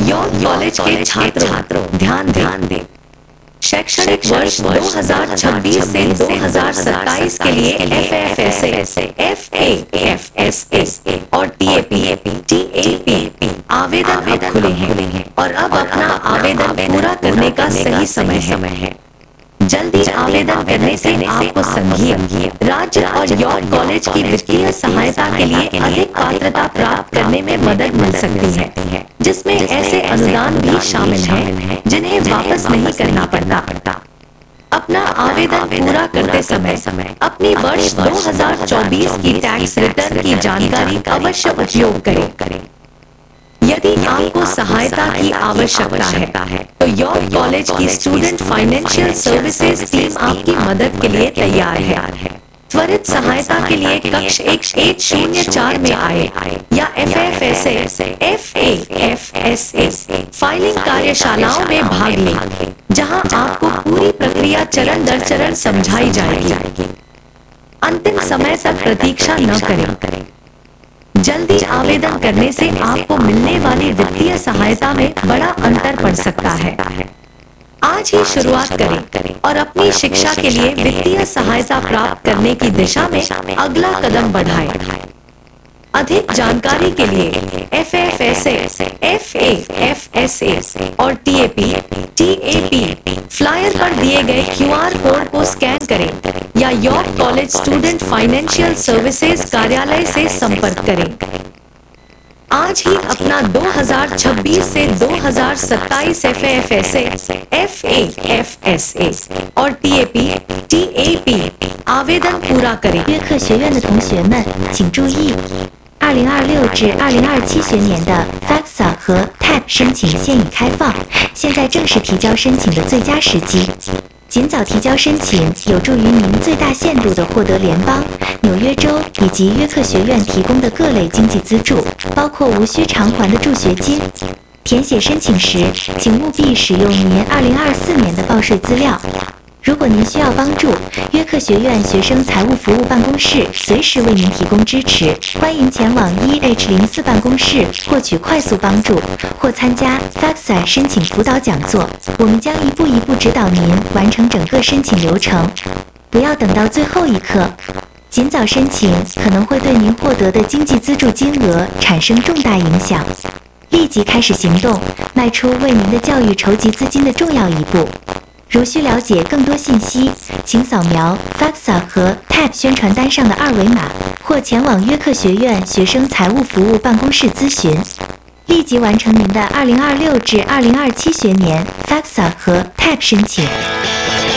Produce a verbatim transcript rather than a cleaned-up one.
York college के छात्रों ध्यान ध्यान दें। शैक्षणिक वर्ष दो हज़ार छब्बीस से दो हज़ार सत्ताईस के लिए F F S A, F A F S S और T A P, T A P आवेदन अब खुले हैं और अब अपना आवेदन पूरा करने का सही समय है। जल्दी आवेदन करने से आपको संघीय, राज्य और यॉर्क कॉलेज की वित्तीय सहायता के लिए अधिक पात्रता प्राप्त करने में मदद मिल सकती है, जिसमें ऐसे अनुदान भी शामिल हैं जिन्हें वापस नहीं करना पड़ता। अपना आवेदन पूरा करते समय अपनी वर्ष दो हज़ार चौबीस की टैक्स रिटर्न की जानकारी अवश्य उपयोग करें। यदि आपको सहायता की आवश्यकता है तो यॉर्क कॉलेज की स्टूडेंट फाइनेंशियल सर्विसेज टीम आपकी मदद के लिए तैयार है। त्वरित सहायता के लिए कक्ष एक एक शून्य चार में आए या F F S A, F A F S S filing कार्यशालाओं में भाग लें, जहां आपको पूरी प्रक्रिया चरण दर चरण समझाई जाएगी। अंतिम समय तक प्रतीक्षा न करें। जल्दी आवेदन करने से आपको मिलने वाली वित्तीय सहायता में बड़ा अंतर पड़ सकता है। आज ही शुरुआत करें और अपनी शिक्षा के लिए वित्तीय सहायता प्राप्त करने की दिशा में अगला कदम बढ़ाएं। अधिक जानकारी के लिए F F S A, F A F S A और T A P, T A P flyer पर दिए गए क्यू आर कोड को स्कैन करें या York college student financial services कार्यालय से संपर्क करें। आज ही अपना दो हज़ार छब्बीस से दो हज़ार सत्ताईस F F S A, F A F S A और T A P, T A P आवेदन पूरा करें। 约克学院的同学们，请注意，二零二六至二零二七学年的 FAFSA 和 T A P 申请现已开放，现在正是提交申请的最佳时机。尽早提交申请，有助于您最大限度地获得联邦、纽约州以及约克学院提供的各类经济资助，包括无需偿还的助学金。填写申请时，请务必使用您二零二四年的报税资料。如果您需要帮助，约克学院学生财务服务办公室随时为您提供支持，欢迎前往 E H 零四办公室获取快速帮助，或参加 FAFSA 申请辅导讲座。我们将一步一步指导您完成整个申请流程，不要等到最后一刻。尽早申请可能会对您获得的经济资助金额产生重大影响。立即开始行动，迈出为您的教育筹集资金的重要一步。如需了解更多信息，请扫描 FAFSA 和 T A P 宣传单上的二维码，或前往约克学院学生财务服务办公室咨询。立即完成您的二零二六至二零二七学年 FAFSA 和 T A P 申请。